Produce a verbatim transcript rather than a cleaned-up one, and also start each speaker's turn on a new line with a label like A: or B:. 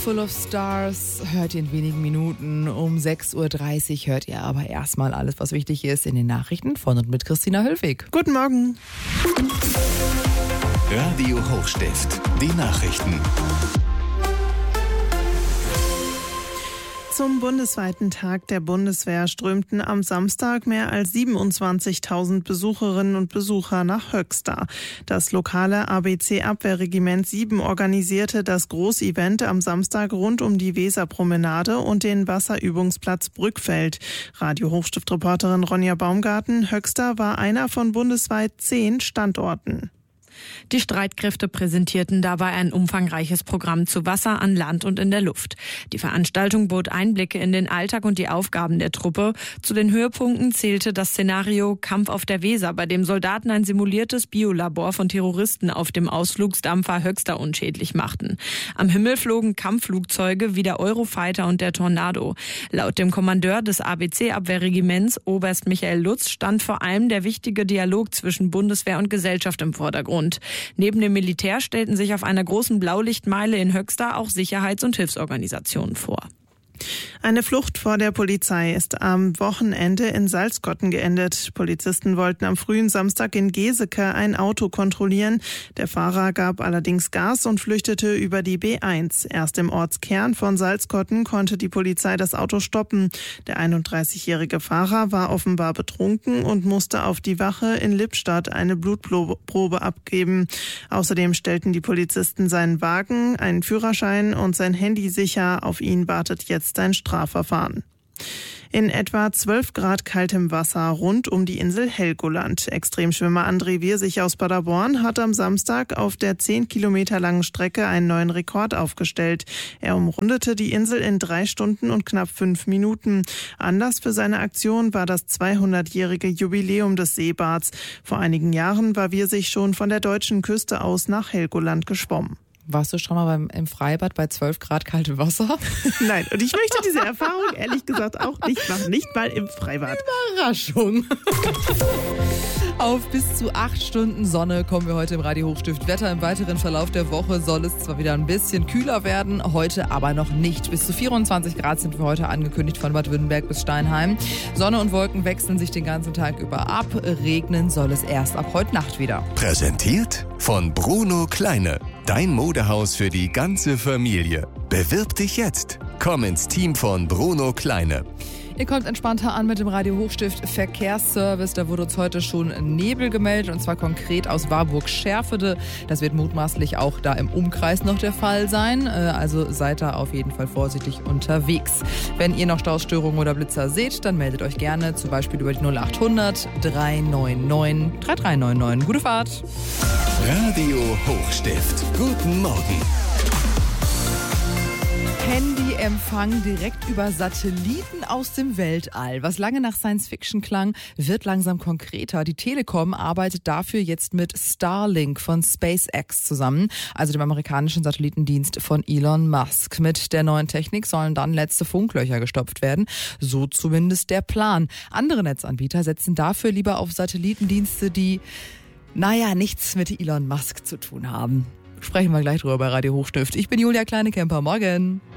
A: Full of Stars hört ihr in wenigen Minuten. Um sechs Uhr dreißig hört ihr aber erstmal alles, was wichtig ist in den Nachrichten von und mit Christina Hülfig.
B: Guten Morgen.
C: Radio Hochstift, die Nachrichten.
B: Zum bundesweiten Tag der Bundeswehr strömten am Samstag mehr als siebenundzwanzigtausend Besucherinnen und Besucher nach Höxter. Das lokale A B C-Abwehrregiment sieben organisierte das Großevent am Samstag rund um die Weserpromenade und den Wasserübungsplatz Brückfeld. Radio Hochstift-Reporterin Ronja Baumgarten: Höxter war einer von bundesweit zehn Standorten.
D: Die Streitkräfte präsentierten dabei ein umfangreiches Programm zu Wasser, an Land und in der Luft. Die Veranstaltung bot Einblicke in den Alltag und die Aufgaben der Truppe. Zu den Höhepunkten zählte das Szenario Kampf auf der Weser, bei dem Soldaten ein simuliertes Biolabor von Terroristen auf dem Ausflugsdampfer Höxter unschädlich machten. Am Himmel flogen Kampfflugzeuge wie der Eurofighter und der Tornado. Laut dem Kommandeur des A B C-Abwehrregiments, Oberst Michael Lutz, stand vor allem der wichtige Dialog zwischen Bundeswehr und Gesellschaft im Vordergrund. Neben dem Militär stellten sich auf einer großen Blaulichtmeile in Höxter auch Sicherheits- und Hilfsorganisationen vor.
B: Eine Flucht vor der Polizei ist am Wochenende in Salzgotten geendet. Polizisten wollten am frühen Samstag in Geseke ein Auto kontrollieren. Der Fahrer gab allerdings Gas und flüchtete über die B eins. Erst im Ortskern von Salzgotten konnte die Polizei das Auto stoppen. Der einunddreißigjährige Fahrer war offenbar betrunken und musste auf die Wache in Lippstadt eine Blutprobe abgeben. Außerdem stellten die Polizisten seinen Wagen, einen Führerschein und sein Handy sicher. Auf ihn wartet jetzt ein Strafverfahren. In etwa zwölf Grad kaltem Wasser rund um die Insel Helgoland. Extremschwimmer André Wirsig aus Paderborn hat am Samstag auf der zehn Kilometer langen Strecke einen neuen Rekord aufgestellt. Er umrundete die Insel in drei Stunden und knapp fünf Minuten. Anlass für seine Aktion war das zweihundertjährige Jubiläum des Seebads. Vor einigen Jahren war Wirsig schon von der deutschen Küste aus nach Helgoland geschwommen.
A: Warst du schon mal beim, im Freibad bei zwölf Grad kaltem Wasser?
B: Nein, und ich möchte diese Erfahrung ehrlich gesagt auch nicht machen, nicht mal im Freibad.
A: Überraschung. Auf bis zu acht Stunden Sonne kommen wir heute im Radio Hochstift. Wetter im weiteren Verlauf der Woche soll es zwar wieder ein bisschen kühler werden, heute aber noch nicht. Bis zu vierundzwanzig Grad sind wir heute angekündigt von Bad Württemberg bis Steinheim. Sonne und Wolken wechseln sich den ganzen Tag über ab. Regnen soll es erst ab heute Nacht wieder.
C: Präsentiert von Bruno Kleine. Dein Modehaus für die ganze Familie. Bewirb dich jetzt. Komm ins Team von Bruno Kleine.
A: Ihr kommt entspannter an mit dem Radio Hochstift Verkehrsservice. Da wurde uns heute schon Nebel gemeldet, und zwar konkret aus Warburg-Schärfede. Das wird mutmaßlich auch da im Umkreis noch der Fall sein. Also seid da auf jeden Fall vorsichtig unterwegs. Wenn ihr noch Staustörungen oder Blitzer seht, dann meldet euch gerne, zum Beispiel über die null acht hundert drei neun neun drei drei neun neun. Gute Fahrt!
C: Radio Hochstift. Guten Morgen.
A: Handyempfang direkt über Satelliten aus dem Weltall. Was lange nach Science-Fiction klang, wird langsam konkreter. Die Telekom arbeitet dafür jetzt mit Starlink von SpaceX zusammen, also dem amerikanischen Satellitendienst von Elon Musk. Mit der neuen Technik sollen dann letzte Funklöcher gestopft werden. So zumindest der Plan. Andere Netzanbieter setzen dafür lieber auf Satellitendienste, die, naja, nichts mit Elon Musk zu tun haben. Sprechen wir gleich drüber bei Radio Hochstift. Ich bin Julia Kleinekemper. Morgen.